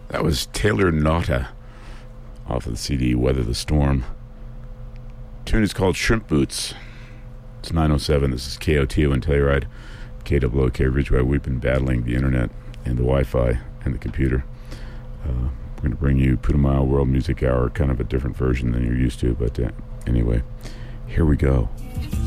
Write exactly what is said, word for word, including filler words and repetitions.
That was Taylor Naughta off of the C D Weather the Storm. Tune is called Shrimp Boots. It's nine oh seven. This is K O T O and Telluride, K W O K Ridgeway. We've been battling the internet and the Wi-Fi and the computer. Uh, we're going to bring you Putumayo World Music Hour, kind of a different version than you're used to, but uh, anyway, here we go.